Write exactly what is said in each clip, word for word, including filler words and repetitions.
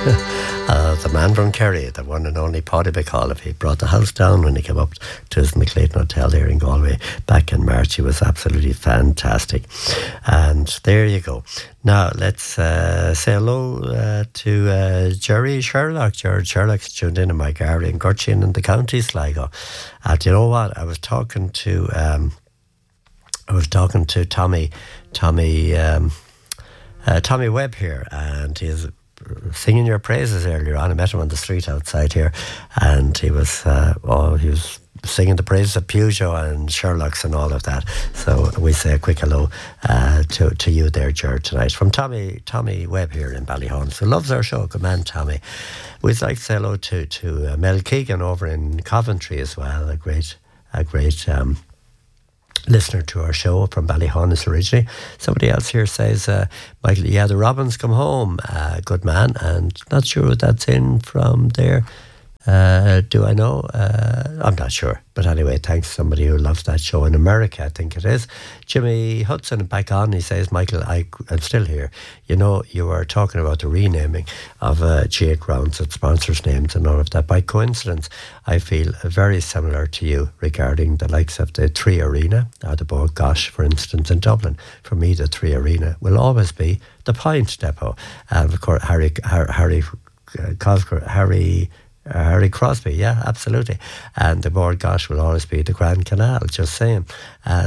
uh, the man from Kerry, the one and only Paddy McAuliffe, he brought the house down when he came up to his McClayton Hotel here in Galway back in March. He was absolutely fantastic. And there you go. Now, let's uh, say hello uh, to uh, Jerry Sherlock. Jerry Sherlock's tuned in in my Gary and Gurchin in the county Sligo. And you know what? I was talking to... Um, I was talking to Tommy, Tommy, um, uh, Tommy Webb here, and he's singing your praises earlier on. I met him on the street outside here, and he was, uh, oh, he was singing the praises of Peugeot and Sherlock's and all of that. So we say a quick hello uh, to to you there, Jared, tonight from Tommy Tommy Webb here in Ballyhon, who loves our show. Good man, Tommy. We'd like to say hello to to uh, Mel Keegan over in Coventry as well. A great, a great. Um, listener to our show from Ballyhonus originally. Somebody else here says, uh, Michael, yeah, the Robins come home. Uh, good man, and not sure what that's in from there. Uh, do I know? Uh, I'm not sure. But anyway, thanks to somebody who loves that show in America, I think it is. Jimmy Hudson back on, he says, Michael, I, I'm still here. You know, you were talking about the renaming of uh, G A grounds and sponsors' names and all of that. By coincidence, I feel very similar to you regarding the likes of the Three Arena, or the Bord Gosh, for instance, in Dublin. For me, the Three Arena will always be the Point Depot. And of course, Harry, Harry, Harry, uh, Cosgrove, Harry... Uh, Harry Crosby, yeah, absolutely. And the Bord Gosh will always be the Grand Canal, just saying. Uh,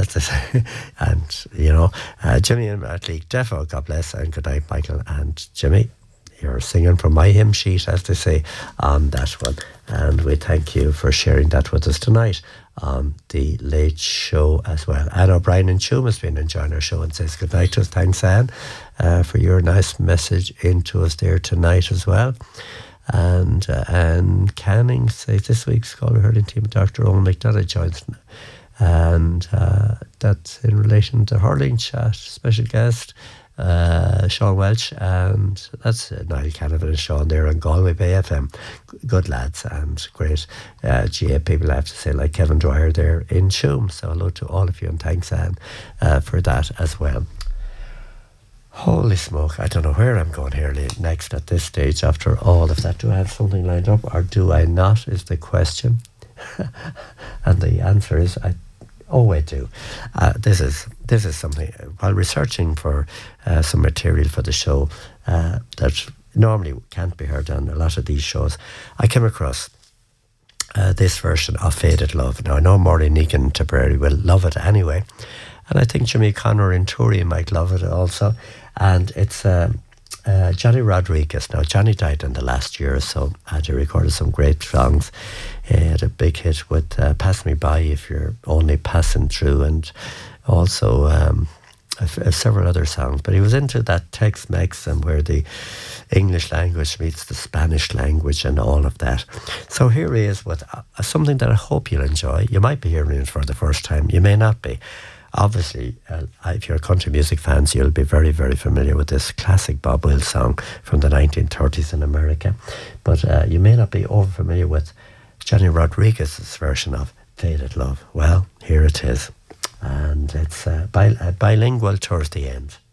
and, you know, uh, Jimmy and Atlee Defo, God bless, and good night, Michael. And Jimmy, you're singing from my hymn sheet, as they say, on that one. And we thank you for sharing that with us tonight on the Late Show as well. Anne O'Brien in Tuam has been enjoying our show and says good night to us. Thanks, Anne, uh, for your nice message into us there tonight as well. And uh, and Canning says this week's Scholar Hurling team, Doctor Owen McDonough joins, and uh, that's in relation to hurling chat. Special guest uh, Sean Welch, and that's uh, Niall Canavan and Sean there on Galway Bay F M. Good lads and great uh, G A people, I have to say, like Kevin Dwyer there in Tuam. So hello to all of you, and thanks, Anne, uh, for that as well. Holy smoke, I don't know where I'm going here next at this stage after all of that. Do I have something lined up or do I not, is the question. And the answer is, I oh, I do. Uh, this is this is something, while researching for uh, some material for the show uh, that normally can't be heard on a lot of these shows, I came across uh, this version of Faded Love. Now, I know Maureen Negan Tipperary will love it anyway, and I think Jimmy Connor in Turi might love it also. And it's uh, uh, Johnny Rodriguez. Now, Johnny died in the last year or so, and he recorded some great songs. He had a big hit with uh, Pass Me By If You're Only Passing Through, and also um, a, a several other songs. But he was into that Tex-Mex and where the English language meets the Spanish language and all of that. So here he is with uh, something that I hope you'll enjoy. You might be hearing it for the first time. You may not be. Obviously, uh, if you're country music fans, you'll be very, very familiar with this classic Bob Wills song from the nineteen thirties in America. But uh, you may not be over familiar with Johnny Rodriguez's version of Faded Love. Well, here it is. And it's uh, bi- uh, bilingual towards the end.